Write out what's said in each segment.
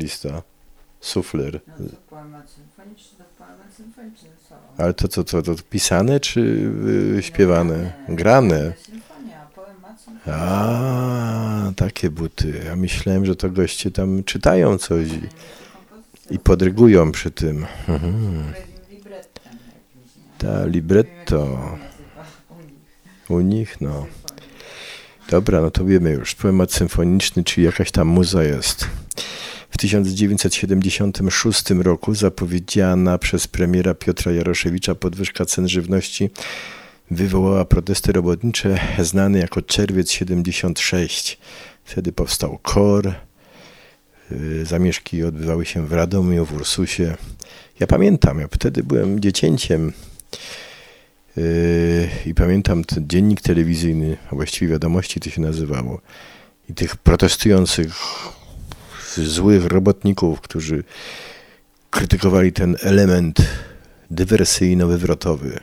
wokalista, sufler. No to poemat symfoniczny, to poemat symfoniczny są. Ale to pisane czy śpiewane? No, Grane. Symfonia, poemat symfoniczny. A, takie buty. Ja myślałem, że to goście tam czytają coś i podrygują przy tym. Librettem jakimś, nie? Ta, libretto. U nich, no. Dobra, no to wiemy już. Poemat symfoniczny, czyli jakaś tam muza jest. W 1976 roku zapowiedziana przez premiera Piotra Jaroszewicza podwyżka cen żywności wywołała protesty robotnicze znane jako Czerwiec 76. Wtedy powstał KOR. Zamieszki odbywały się w Radomiu, w Ursusie. Ja pamiętam, ja wtedy byłem dziecięciem i pamiętam ten dziennik telewizyjny, a właściwie Wiadomości to się nazywało, i tych protestujących złych robotników, którzy krytykowali ten element dywersyjno-wywrotowy.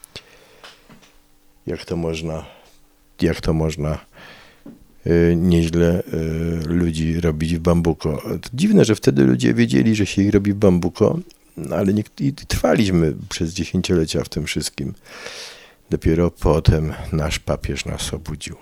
Jak to można nieźle ludzi robić w bambuko. To dziwne, że wtedy ludzie wiedzieli, że się ich robi w bambuko, ale i trwaliśmy przez dziesięciolecia w tym wszystkim. Dopiero potem nasz papież nas obudził.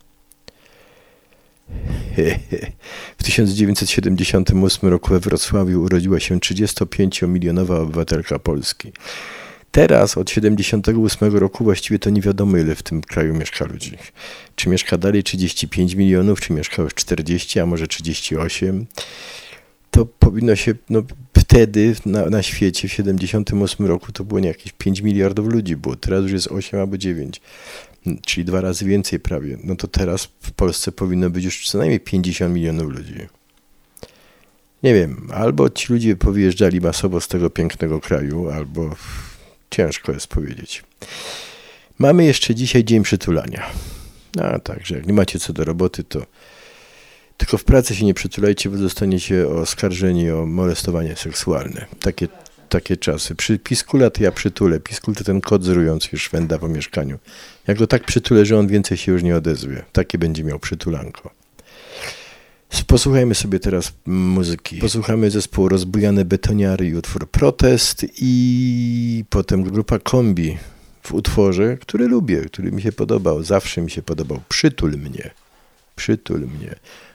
W 1978 roku we Wrocławiu urodziła się 35-milionowa obywatelka Polski. Teraz od 1978 roku właściwie to nie wiadomo, ile w tym kraju mieszka ludzi. Czy mieszka dalej 35 milionów, czy mieszka już 40, a może 38. To powinno się, no wtedy na świecie w 1978 roku to było nie jakieś 5 miliardów ludzi było. Teraz już jest 8 albo 9, czyli 2 razy więcej prawie. No to teraz w Polsce powinno być już co najmniej 50 milionów ludzi. Nie wiem, albo ci ludzie powyjeżdżali masowo z tego pięknego kraju, albo ciężko jest powiedzieć. Mamy jeszcze dzisiaj Dzień Przytulania. A także jak nie macie co do roboty, to tylko w pracy się nie przytulajcie, bo zostaniecie oskarżeni o molestowanie seksualne. Takie czasy. Przy Piskula to ja przytulę. Piskul to ten kot żerujący szwenda po mieszkaniu. Jak go tak przytulę, że on więcej się już nie odezwie. Takie będzie miał przytulanko. Posłuchajmy sobie teraz muzyki. Posłuchamy zespołu Rozbujane Betoniary i utwór Protest i potem grupa Kombi w utworze, który lubię, który mi się podobał. Zawsze mi się podobał. Przytul mnie. Przytul mnie.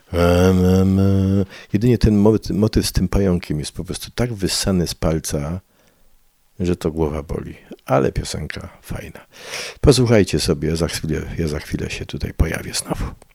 Jedynie ten motyw z tym pająkiem jest po prostu tak wyssany z palca, że to głowa boli. Ale piosenka fajna. Posłuchajcie sobie, ja za chwilę się tutaj pojawię znowu.